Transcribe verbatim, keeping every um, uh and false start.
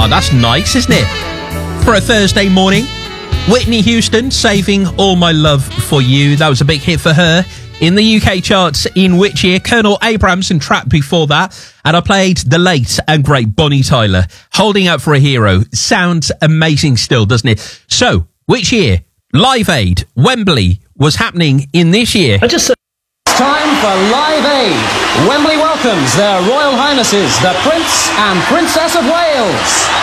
Oh, that's nice, isn't it? For a Thursday morning. Whitney Houston, Saving All My Love For You. That was a big hit for her. In the U K charts in which year? Colonel Abramson track before that. And I played the late and great Bonnie Tyler, Holding Out for a Hero. Sounds amazing still, doesn't it? So, which year? Live Aid, Wembley, was happening in this year. I just said it's time for Live Aid. Wembley welcomes their Royal Highnesses, the Prince and Princess of Wales.